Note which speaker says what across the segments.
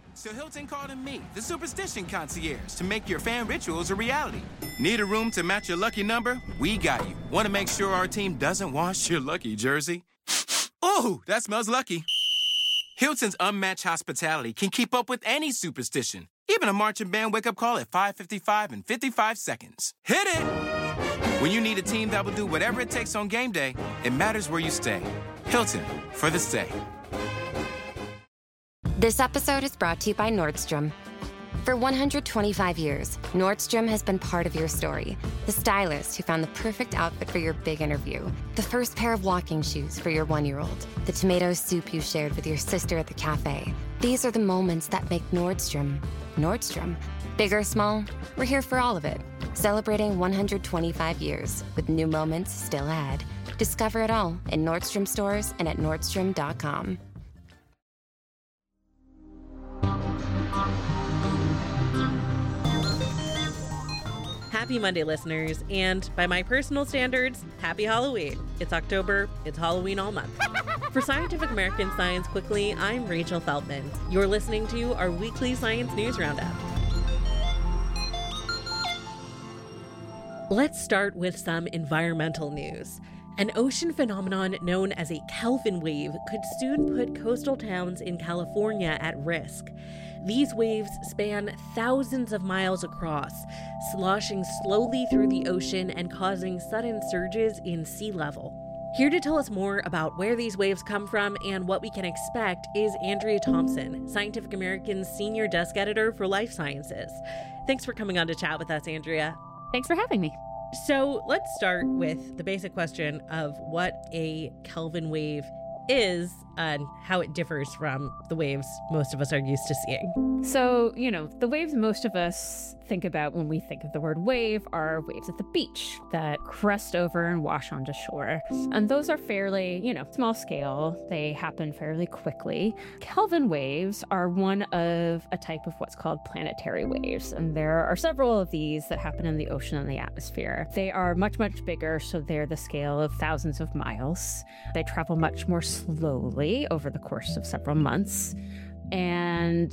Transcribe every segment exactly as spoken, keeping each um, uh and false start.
Speaker 1: So Hilton called in me, the superstition concierge, to make your fan rituals a reality. Need a room to match your lucky number? We got you. Want to make sure our team doesn't wash your lucky jersey? Ooh, that smells lucky. Hilton's unmatched hospitality can keep up with any superstition. Even a marching band wake-up call at five fifty-five and fifty-five seconds. Hit it! When you need a team that will do whatever it takes on game day, it matters where you stay. Hilton, for the stay.
Speaker 2: This episode is brought to you by Nordstrom. For one hundred twenty-five years, Nordstrom has been part of your story. The stylist who found the perfect outfit for your big interview. The first pair of walking shoes for your one-year-old. The tomato soup you shared with your sister at the cafe. These are the moments that make Nordstrom, Nordstrom. Big or small, we're here for all of it. Celebrating one hundred twenty-five years with new moments still ahead. Discover it all in Nordstrom stores and at Nordstrom dot com.
Speaker 3: Happy Monday, listeners, and by my personal standards, happy Halloween. It's October, it's Halloween all month. For Scientific American Science Quickly, I'm Rachel Feltman. You're listening to our weekly science news roundup. Let's start with some environmental news. An ocean phenomenon known as a Kelvin wave could soon put coastal towns in California at risk. These waves span thousands of miles across, sloshing slowly through the ocean and causing sudden surges in sea level. Here to tell us more about where these waves come from and what we can expect is Andrea Thompson, Scientific American's senior desk editor for Life Sciences. Thanks for coming on to chat with us, Andrea.
Speaker 4: Thanks for having me.
Speaker 3: So let's start with the basic question of what a Kelvin wave is and how it differs from the waves most of us are used to seeing.
Speaker 4: So, you know, the waves most of us think about when we think of the word wave are waves at the beach that crest over and wash onto shore. And those are fairly, you know, small scale. They happen fairly quickly. Kelvin waves are one of a type of what's called planetary waves. And there are several of these that happen in the ocean and the atmosphere. They are much, much bigger, so they're the scale of thousands of miles. They travel much more slowly over the course of several months. And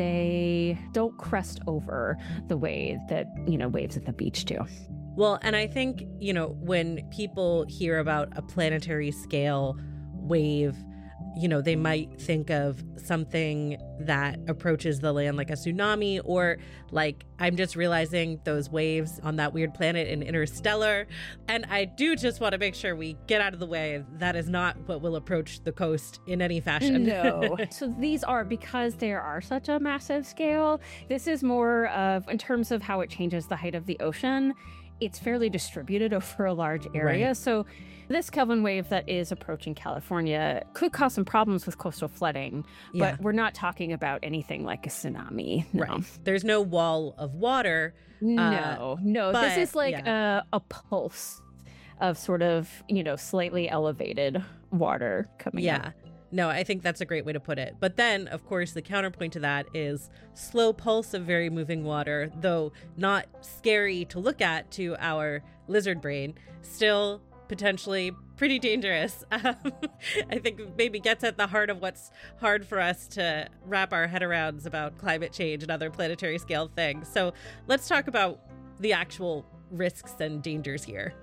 Speaker 4: they don't crest over the way that, you know, waves at the beach do.
Speaker 3: Well, and I think, you know, when people hear about a planetary scale wave, you know, they might think of something that approaches the land like a tsunami, or like, I'm just realizing those waves on that weird planet in Interstellar. And I do just want to make sure we get out of the way. That is not what will approach the coast in any fashion.
Speaker 4: No. So these are, because they are such a massive scale, this is more of, in terms of how it changes the height of the ocean, it's fairly distributed over a large area.
Speaker 3: Right.
Speaker 4: So this Kelvin wave that is approaching California could cause some problems with coastal flooding,
Speaker 3: Yeah.
Speaker 4: but we're not talking about anything like a tsunami. No.
Speaker 3: Right. There's no wall of water.
Speaker 4: No,
Speaker 3: uh,
Speaker 4: no.
Speaker 3: but,
Speaker 4: This is like
Speaker 3: yeah.
Speaker 4: a, a pulse of sort of, you know, slightly elevated water coming
Speaker 3: Yeah.
Speaker 4: up.
Speaker 3: No, I think that's a great way to put it. But then, of course, the counterpoint to that is slow pulse of very moving water, though not scary to look at to our lizard brain, still potentially pretty dangerous. Um, I think maybe gets at the heart of what's hard for us to wrap our head around about climate change and other planetary scale things. So let's talk about the actual risks and dangers here.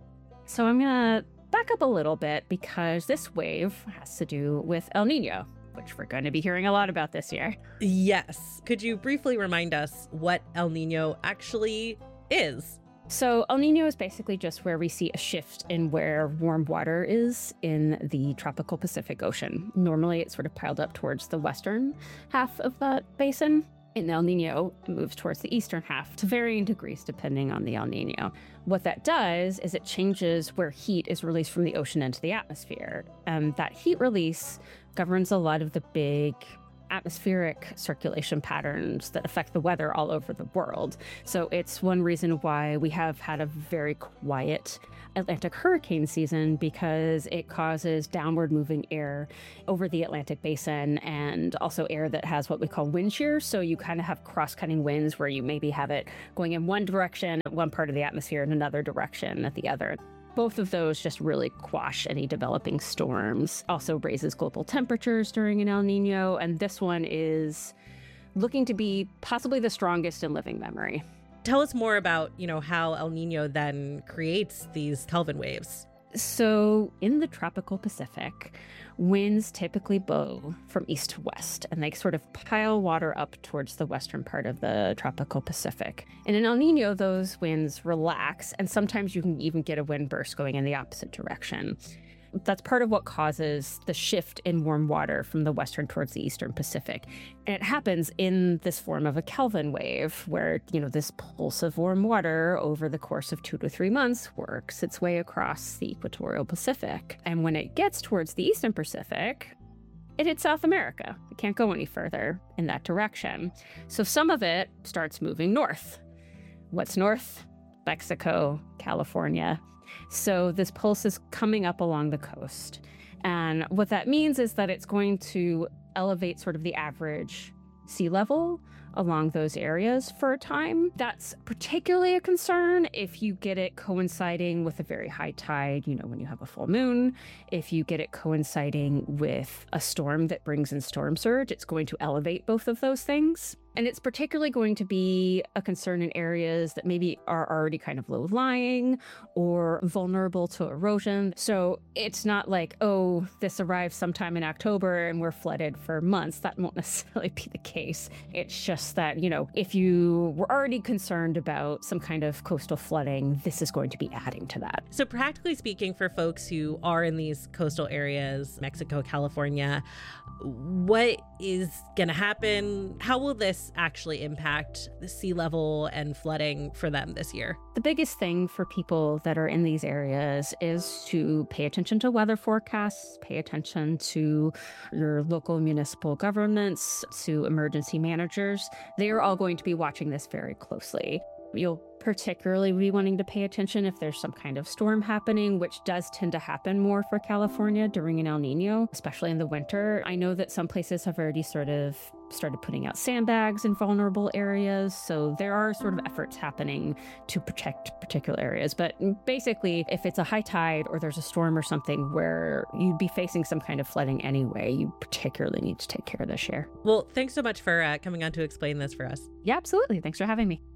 Speaker 4: So I'm going to back up a little bit because this wave has to do with El Nino, which we're going to be hearing a lot about this year.
Speaker 3: Yes. Could you briefly remind us what El Nino actually is?
Speaker 4: So El Nino is basically just where we see a shift in where warm water is in the tropical Pacific Ocean. Normally it's sort of piled up towards the western half of that basin. In El Nino, it moves towards the eastern half to varying degrees depending on the El Nino. What that does is it changes where heat is released from the ocean into the atmosphere. And that heat release governs a lot of the big atmospheric circulation patterns that affect the weather all over the world. So it's one reason why we have had a very quiet Atlantic hurricane season, because it causes downward moving air over the Atlantic basin, and also air that has what we call wind shear. So you kind of have cross-cutting winds where you maybe have it going in one direction at one part of the atmosphere and another direction at the other. Both of those just really quash any developing storms. Also raises global temperatures during an El Nino, and this one is looking to be possibly the strongest in living memory.
Speaker 3: Tell us more about, you know, how El Nino then creates these Kelvin waves.
Speaker 4: So in the tropical Pacific, winds typically blow from east to west, and they sort of pile water up towards the western part of the tropical Pacific. And in El Nino, those winds relax, and sometimes you can even get a wind burst going in the opposite direction. That's part of what causes the shift in warm water from the western towards the eastern Pacific. And it happens in this form of a Kelvin wave, where, you know, this pulse of warm water over the course of two to three months works its way across the equatorial Pacific. And when it gets towards the eastern Pacific, it hits South America. It can't go any further in that direction. So some of it starts moving north. What's north? Mexico, California. So this pulse is coming up along the coast. And what that means is that it's going to elevate sort of the average sea level along those areas for a time. That's particularly a concern if you get it coinciding with a very high tide, you know, when you have a full moon. If you get it coinciding with a storm that brings in storm surge, it's going to elevate both of those things. And it's particularly going to be a concern in areas that maybe are already kind of low-lying or vulnerable to erosion. So it's not like, oh, this arrives sometime in October and we're flooded for months. That won't necessarily be the case. It's just that, you know, if you were already concerned about some kind of coastal flooding, this is going to be adding to that.
Speaker 3: So practically speaking, for folks who are in these coastal areas, Mexico, California, what is going to happen? How will this actually impact the sea level and flooding for them this year?
Speaker 4: The biggest thing for people that are in these areas is to pay attention to weather forecasts, pay attention to your local municipal governments, to emergency managers. They are all going to be watching this very closely. You'll particularly be wanting to pay attention if there's some kind of storm happening, which does tend to happen more for California during an El Nino, especially in the winter. I know that some places have already sort of started putting out sandbags in vulnerable areas, so there are sort of efforts happening to protect particular areas. But basically, if it's a high tide or there's a storm or something where you'd be facing some kind of flooding anyway, you particularly need to take care of this year.
Speaker 3: Well, thanks so much for uh, coming on to explain this for us.
Speaker 4: Yeah, absolutely. Thanks for having me.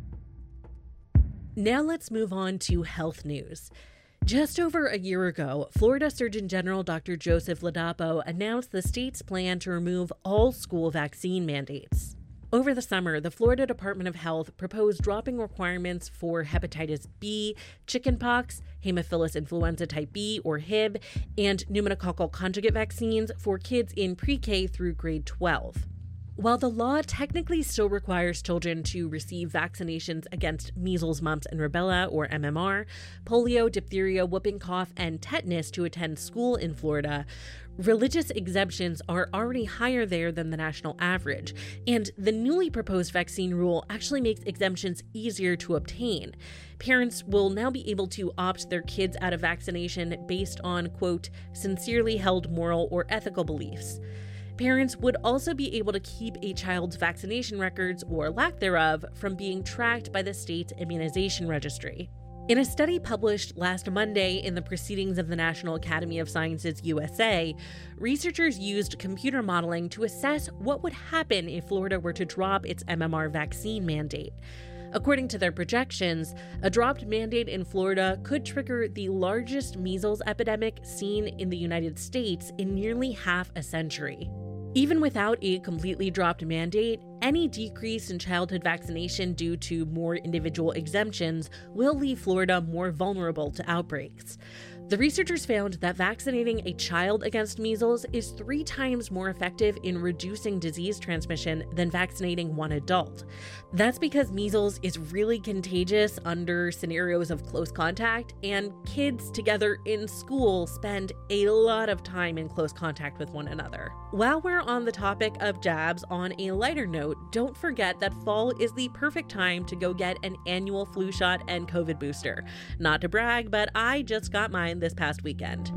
Speaker 3: Now let's move on to health news. Just over a year ago, Florida Surgeon General Doctor Joseph Ladapo announced the state's plan to remove all school vaccine mandates. Over the summer, the Florida Department of Health proposed dropping requirements for hepatitis B, chickenpox, Haemophilus influenza type B or H I B, and pneumococcal conjugate vaccines for kids in pre-K through grade twelve. While the law technically still requires children to receive vaccinations against measles, mumps, and rubella, or M M R, polio, diphtheria, whooping cough, and tetanus to attend school in Florida, religious exemptions are already higher there than the national average, and the newly proposed vaccine rule actually makes exemptions easier to obtain. Parents will now be able to opt their kids out of vaccination based on, quote, sincerely held moral or ethical beliefs. Parents would also be able to keep a child's vaccination records, or lack thereof, from being tracked by the state's immunization registry. In a study published last Monday in the Proceedings of the National Academy of Sciences U S A, researchers used computer modeling to assess what would happen if Florida were to drop its M M R vaccine mandate. According to their projections, a dropped mandate in Florida could trigger the largest measles epidemic seen in the United States in nearly half a century. Even without a completely dropped mandate, any decrease in childhood vaccination due to more individual exemptions will leave Florida more vulnerable to outbreaks. The researchers found that vaccinating a child against measles is three times more effective in reducing disease transmission than vaccinating one adult. That's because measles is really contagious under scenarios of close contact, and kids together in school spend a lot of time in close contact with one another. While we're on the topic of jabs, on a lighter note, don't forget that fall is the perfect time to go get an annual flu shot and COVID booster. Not to brag, but I just got mine this past weekend.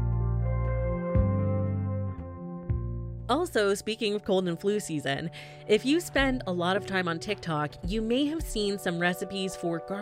Speaker 3: Also, speaking of cold and flu season, if you spend a lot of time on TikTok, you may have seen some recipes for garlic